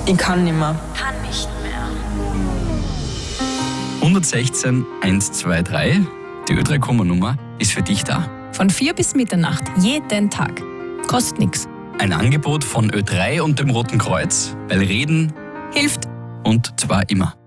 Ich kann nicht mehr. Kann nicht mehr. 116 123, die Ö3-Komma-Nummer, ist für dich da. Von 4 bis Mitternacht, jeden Tag. Kostet nichts. Ein Angebot von Ö3 und dem Roten Kreuz, weil Reden Hilft. und zwar immer.